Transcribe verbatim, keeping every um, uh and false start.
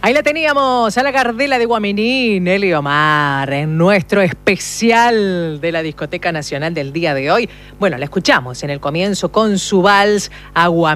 Ahí la teníamos a la Gardela de Guaminí, Nelly Omar, en nuestro especial de la Discoteca Nacional del día de hoy. Bueno, la escuchamos en el comienzo con su vals a Guaminí.